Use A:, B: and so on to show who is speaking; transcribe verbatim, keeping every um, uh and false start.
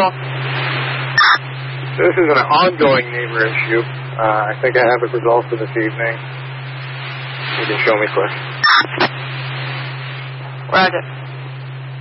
A: Control.
B: This is an ongoing neighbor issue. Uh, I think I have it resolved for this evening. You can show me, Cliff.
A: Roger.